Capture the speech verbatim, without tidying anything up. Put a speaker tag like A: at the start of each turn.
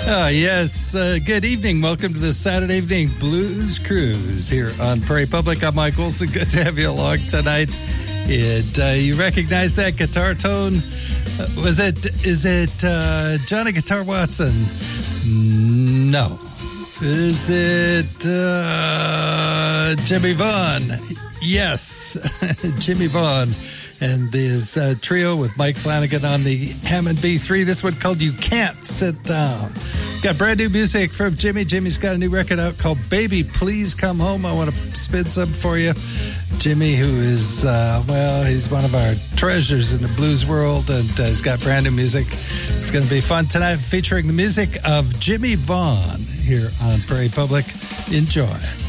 A: Oh, yes. Uh, good evening. Welcome to the Saturday Evening Blues Cruise here on Prairie Public. I'm Mike Wilson. Good to have you along tonight. It, uh, you recognize that guitar tone? Uh, was it, is it uh, Johnny Guitar Watson? No. Is it uh, Jimmy Vaughn? Yes, Jimmy Vaughn. And his uh, trio with Mike Flanagan on the Hammond B three. This one called You Can't Sit Down. Got brand new music from Jimmy. Jimmy's got a new record out called Baby Please Come Home. I want to spin some for you. Jimmy, who is, uh, well, he's one of our treasures in the blues world, and uh, he's got brand new music. It's going to be fun tonight, featuring the music of Jimmy Vaughn here on Prairie Public. Enjoy.